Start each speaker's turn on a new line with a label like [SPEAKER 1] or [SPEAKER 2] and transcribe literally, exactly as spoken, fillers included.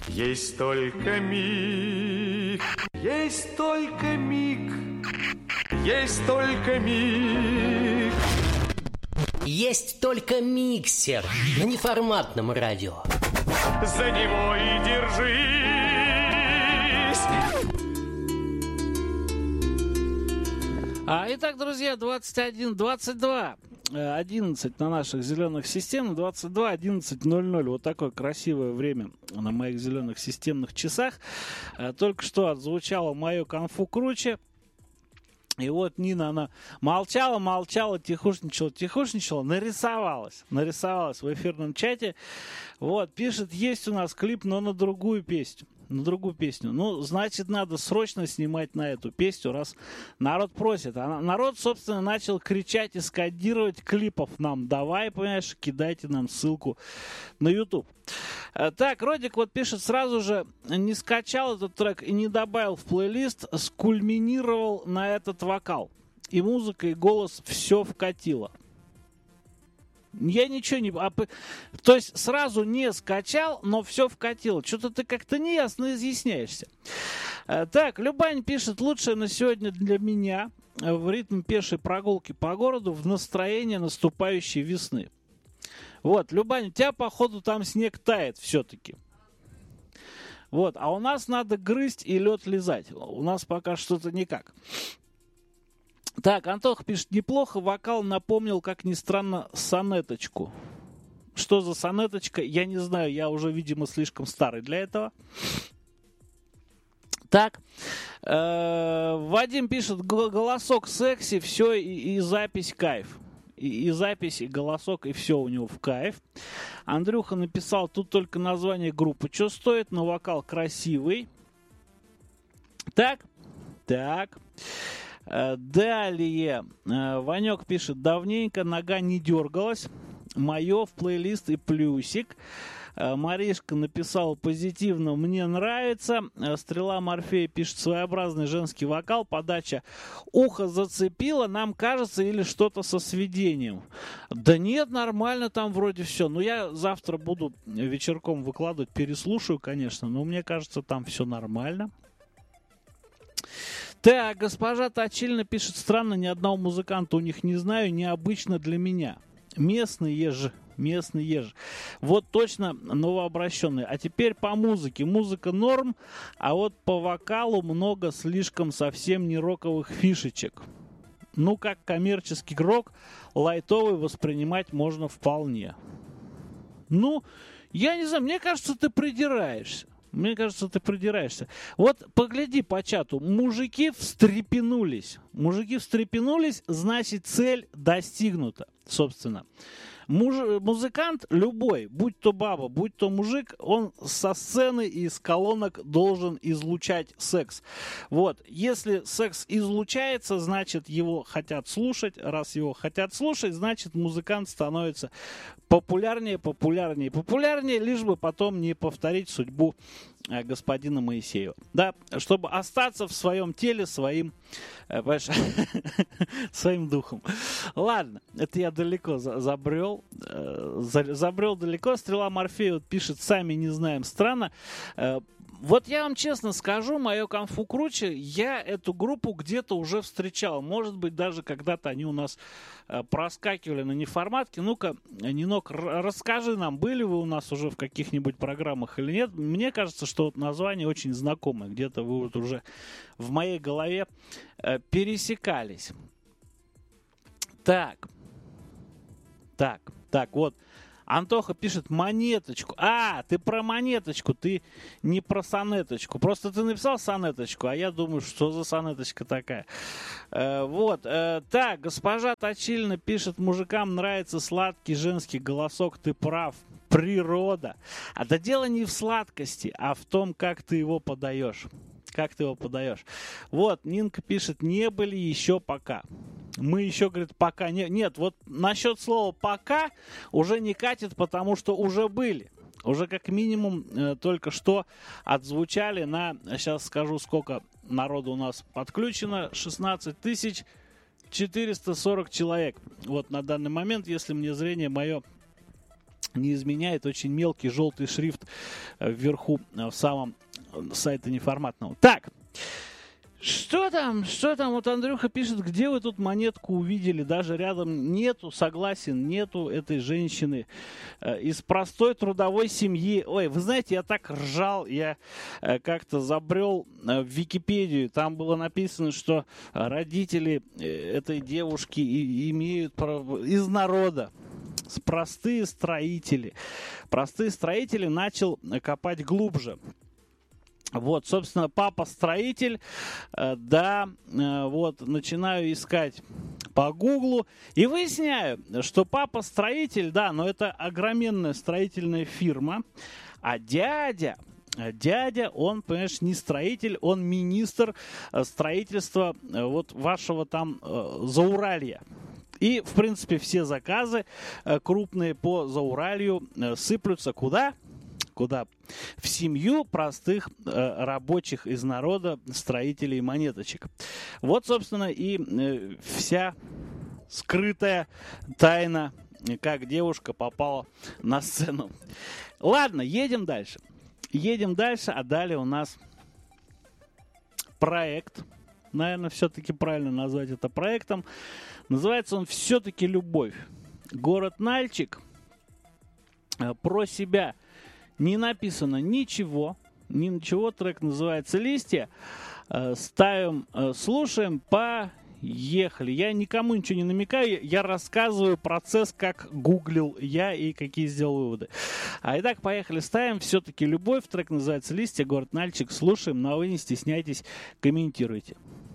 [SPEAKER 1] Есть только миг, есть только миг, есть только миг.
[SPEAKER 2] Есть только миксер на неформатном радио.
[SPEAKER 1] За него и держись.
[SPEAKER 3] А, итак, друзья, двадцать один двадцать два одиннадцать на наших зеленых системах, двадцать два одиннадцать ноль ноль. Вот такое красивое время на моих зеленых системных часах. Только что отзвучало мое конфу круче. И вот Нина, она молчала, молчала, тихушничала, тихушничала, нарисовалась, нарисовалась в эфирном чате. Вот, пишет, есть у нас клип, но на другую песню. На другую песню. Ну, значит, надо срочно снимать на эту песню, раз народ просит. А народ, собственно, начал кричать и скандировать: клипов нам давай, понимаешь, кидайте нам ссылку на YouTube. Так, Родик вот пишет, сразу же не скачал этот трек и не добавил в плейлист, скульминировал на этот вокал. И музыка, и голос все вкатило. Я ничего не... А, то есть сразу не скачал, но все вкатило. Что-то ты как-то неясно изъясняешься. Так, Любань пишет, лучшее на сегодня для меня в ритм пешей прогулки по городу в настроении наступающей весны. Вот, Любань, у тебя, походу, там снег тает все-таки. Вот, а у нас надо грызть и лед лизать. У нас пока что-то никак. Так, Антох пишет, неплохо, вокал напомнил, как ни странно, сонеточку. Что за сонеточка, я не знаю, я уже, видимо, слишком старый для этого. Так, э, Вадим пишет, голосок секси, все, и, и запись кайф. И, и запись, и голосок, и все у него в кайф. Андрюха написал, тут только название группы что стоит, но вокал красивый. Так, так. Далее, Ванек пишет, давненько нога не дергалась, мое в плейлист и плюсик. Маришка написала позитивно, мне нравится. Стрела Морфея пишет, своеобразный женский вокал, подача ухо зацепила, нам кажется, или что-то со сведением. Да нет, нормально там вроде все. Ну, я завтра буду вечерком выкладывать, переслушаю, конечно, но мне кажется, там все нормально. Так, госпожа Точильна пишет, странно, ни одного музыканта у них не знаю, необычно для меня. Местные же, местные же. Вот точно новообращенные. А теперь по музыке. Музыка норм, а вот по вокалу много слишком совсем не роковых фишечек. Ну, как коммерческий рок, лайтовый воспринимать можно вполне. Ну, я не знаю, мне кажется, ты придираешься. Мне кажется, ты придираешься. Вот погляди по чату. Мужики встрепенулись. Мужики встрепенулись, значит, цель достигнута, собственно. Муж, музыкант любой, будь то баба, будь то мужик, он со сцены и из колонок должен излучать секс. Вот. Если секс излучается, значит, его хотят слушать. Раз его хотят слушать, значит, музыкант становится популярнее, популярнее, популярнее, лишь бы потом не повторить судьбу э, господина Моисеева. Да, чтобы остаться в своем теле своим, э, своим духом. Ладно, это я далеко за забрел. Э, за забрел далеко. Стрела Морфея вот пишет, сами не знаем, странно. Э, Вот я вам честно скажу, мое конфу круче, я эту группу где-то уже встречал. Может быть, даже когда-то они у нас э, проскакивали на неформатке. Ну-ка, Нинок, расскажи нам, были вы у нас уже в каких-нибудь программах или нет? Мне кажется, что вот название очень знакомое. Где-то вы вот уже в моей голове э, пересекались. Так. Так, так, вот. Антоха пишет монеточку. А, ты про монеточку, ты не про сонеточку. Просто ты написал сонеточку, а я думаю, что за сонеточка такая. Э, вот. Э, так, госпожа Точильна пишет, мужикам нравится сладкий женский голосок. Ты прав. Природа. А да дело не в сладкости, а в том, как ты его подаешь. Как ты его подаешь. Вот, Нинка пишет, не были еще пока. Мы еще, говорит, пока не... Нет, вот насчет слова «пока» уже не катит, потому что уже были. Уже как минимум э, только что отзвучали на... Сейчас скажу, сколько народу у нас подключено. шестнадцать тысяч четыреста сорок человек. Вот на данный момент, если мне зрение мое не изменяет, очень мелкий желтый шрифт вверху в самом сайте неформатного. Так, что там, что там, вот Андрюха пишет, где вы тут монетку увидели, даже рядом нету, согласен, нету этой женщины э, из простой трудовой семьи. Ой, вы знаете, я так ржал, я э, как-то забрел э, в Википедию, там было написано, что родители э, этой девушки и, имеют право, из народа. Простые строители. Простые строители начал копать глубже. Вот, собственно, папа строитель, э, да, э, вот, начинаю искать по гуглу и выясняю, что папа строитель, да, но это огроменная строительная фирма, а дядя, дядя, он, понимаешь, не строитель, он министр строительства э, вот вашего там э, Зауралья. И, в принципе, все заказы э, крупные по Зауралью э, сыплются куда? Куда? В семью простых э, рабочих из народа, строителей монеточек. Вот, собственно, и э, вся скрытая тайна, как девушка попала на сцену. Ладно, едем дальше. Едем дальше, а далее у нас проект. Наверное, все-таки правильно назвать это проектом. Называется он все-таки «Любовь». Город Нальчик. Э, про себя не написано ничего, ничего, трек называется «Листья». Ставим, слушаем, поехали. Я никому ничего не намекаю, я рассказываю процесс, как гуглил я и какие сделал выводы. А итак, поехали, ставим «Все-таки любовь». Трек называется «Листья», город Нальчик. Слушаем, но вы не стесняйтесь, комментируйте.